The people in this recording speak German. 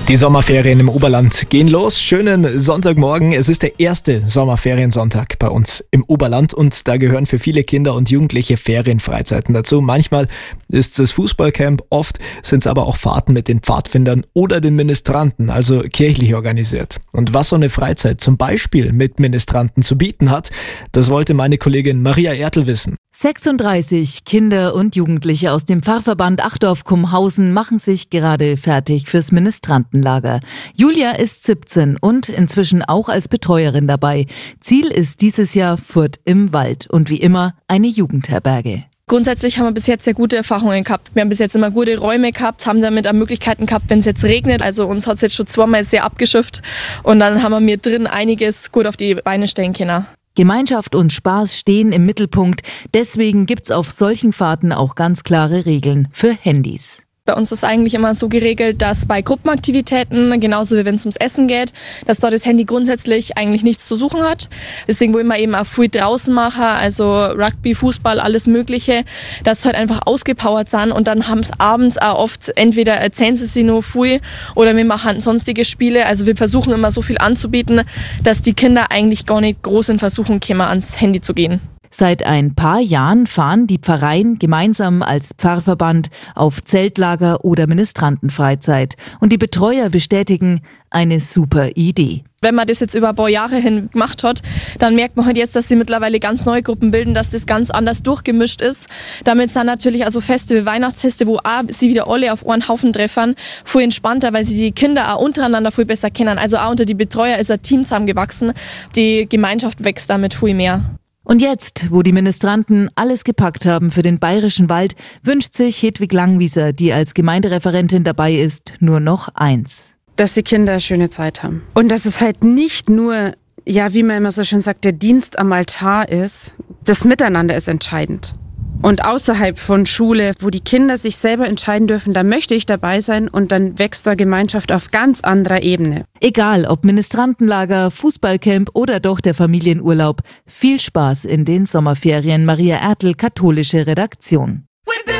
Die Sommerferien im Oberland gehen los. Schönen Sonntagmorgen. Es ist der erste Sommerferiensonntag bei uns im Oberland und da gehören für viele Kinder und Jugendliche Ferienfreizeiten dazu. Manchmal ist es Fußballcamp, oft sind es aber auch Fahrten mit den Pfadfindern oder den Ministranten, also kirchlich organisiert. Und was so eine Freizeit zum Beispiel mit Ministranten zu bieten hat, das wollte meine Kollegin Maria Ertl wissen. 36 Kinder und Jugendliche aus dem Pfarrverband Achdorf-Kumhausen machen sich gerade fertig fürs Ministrantenlager. Julia ist 17 und inzwischen auch als Betreuerin dabei. Ziel ist dieses Jahr Furt im Wald und wie immer eine Jugendherberge. Grundsätzlich haben wir bis jetzt sehr gute Erfahrungen gehabt. Wir haben bis jetzt immer gute Räume gehabt, haben damit auch Möglichkeiten gehabt, wenn es jetzt regnet. Also uns hat es jetzt schon zweimal sehr abgeschifft und dann haben wir mir drin einiges gut auf die Beine stellen können. Gemeinschaft und Spaß stehen im Mittelpunkt. Deswegen gibt's auf solchen Fahrten auch ganz klare Regeln für Handys. Bei uns ist eigentlich immer so geregelt, dass bei Gruppenaktivitäten, genauso wie wenn es ums Essen geht, dass dort das Handy grundsätzlich eigentlich nichts zu suchen hat. Deswegen wollen wir eben auch viel draußen machen, also Rugby, Fußball, alles Mögliche, dass sie halt einfach ausgepowert sind und dann haben es abends auch oft entweder erzählen sie sich noch viel oder wir machen sonstige Spiele. Also wir versuchen immer so viel anzubieten, dass die Kinder eigentlich gar nicht groß in Versuchung kommen, ans Handy zu gehen. Seit ein paar Jahren fahren die Pfarreien gemeinsam als Pfarrverband auf Zeltlager oder Ministrantenfreizeit. Und die Betreuer bestätigen, eine super Idee. Wenn man das jetzt über ein paar Jahre hin gemacht hat, dann merkt man halt jetzt, dass sie mittlerweile ganz neue Gruppen bilden, dass das ganz anders durchgemischt ist. Damit sind natürlich also Feste wie Weihnachtsfeste, wo auch sie wieder alle auf einen Haufen treffen, viel entspannter, weil sie die Kinder auch untereinander viel besser kennen. Also auch unter die Betreuer ist ein Team zusammengewachsen. Die Gemeinschaft wächst damit viel mehr. Und jetzt, wo die Ministranten alles gepackt haben für den Bayerischen Wald, wünscht sich Hedwig Langwieser, die als Gemeindereferentin dabei ist, nur noch eins. Dass die Kinder eine schöne Zeit haben. Und dass es halt nicht nur, ja, wie man immer so schön sagt, der Dienst am Altar ist. Das Miteinander ist entscheidend. Und außerhalb von Schule, wo die Kinder sich selber entscheiden dürfen, da möchte ich dabei sein und dann wächst da Gemeinschaft auf ganz anderer Ebene. Egal ob Ministrantenlager, Fußballcamp oder doch der Familienurlaub, viel Spaß in den Sommerferien. Maria Ertl, katholische Redaktion.